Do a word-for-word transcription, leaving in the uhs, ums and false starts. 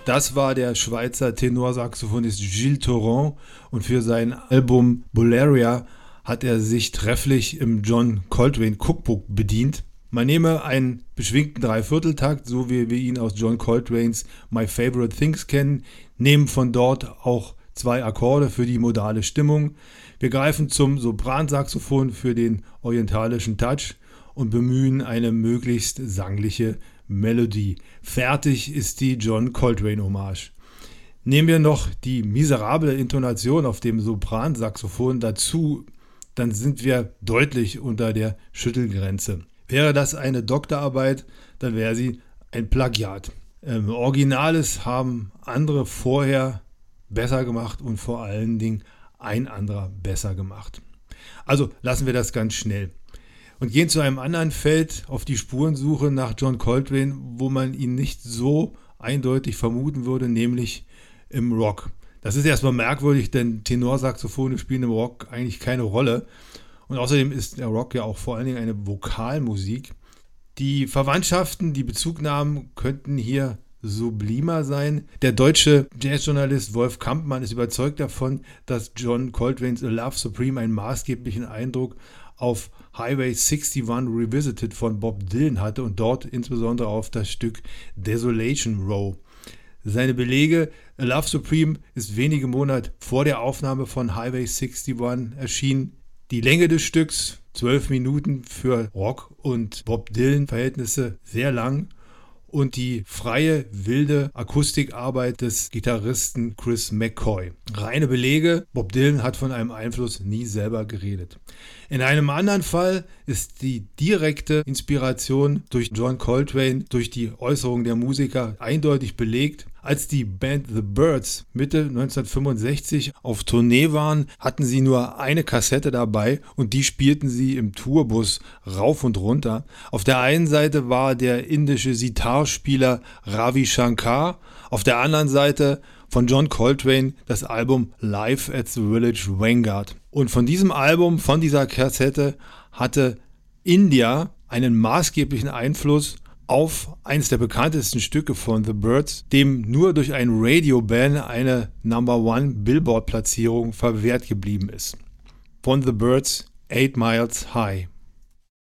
Das war der Schweizer Tenorsaxophonist Gilles Thorant und für sein Album Bolaria hat er sich trefflich im John Coltrane Cookbook bedient. Man nehme einen beschwingten Dreivierteltakt, so wie wir ihn aus John Coltranes My Favorite Things kennen, nehmen von dort auch zwei Akkorde für die modale Stimmung. Wir greifen zum Sopransaxophon für den orientalischen Touch und bemühen eine möglichst sangliche Melodie. Fertig ist die John Coltrane Hommage. Nehmen wir noch die miserable Intonation auf dem Sopransaxophon dazu, dann sind wir deutlich unter der Schüttelgrenze. Wäre das eine Doktorarbeit, dann wäre sie ein Plagiat. Ähm, Originales haben andere vorher besser gemacht und vor allen Dingen ein anderer besser gemacht. Also lassen wir das ganz schnell und gehen zu einem anderen Feld auf die Spurensuche nach John Coltrane, wo man ihn nicht so eindeutig vermuten würde, nämlich im Rock. Das ist erstmal merkwürdig, denn Tenorsaxophone spielen im Rock eigentlich keine Rolle. Und außerdem ist der Rock ja auch vor allen Dingen eine Vokalmusik. Die Verwandtschaften, die Bezugnahmen könnten hier sublimer sein. Der deutsche Jazzjournalist Wolf Kampmann ist überzeugt davon, dass John Coltrane's A Love Supreme einen maßgeblichen Eindruck auf Highway einundsechzig Revisited von Bob Dylan hatte und dort insbesondere auf das Stück Desolation Row. Seine Belege: A Love Supreme ist wenige Monate vor der Aufnahme von Highway einundsechzig erschienen. Die Länge des Stücks, zwölf Minuten, für Rock- und Bob Dylan-Verhältnisse sehr lang. Und die freie, wilde Akustikarbeit des Gitarristen Chris McCoy. Reine Belege: Bob Dylan hat von einem Einfluss nie selber geredet. In einem anderen Fall ist die direkte Inspiration durch John Coltrane, durch die Äußerungen der Musiker eindeutig belegt. Als die Band The Byrds Mitte neunzehnhundertfünfundsechzig auf Tournee waren, hatten sie nur eine Kassette dabei und die spielten sie im Tourbus rauf und runter. Auf der einen Seite war der indische Sitar-Spieler Ravi Shankar, auf der anderen Seite von John Coltrane das Album Live at the Village Vanguard. Und von diesem Album, von dieser Kassette, hatte India einen maßgeblichen Einfluss auf eines der bekanntesten Stücke von The Byrds, dem nur durch ein Radio-Ban eine Number One Billboard-Platzierung verwehrt geblieben ist. Von The Byrds, Eight Miles High.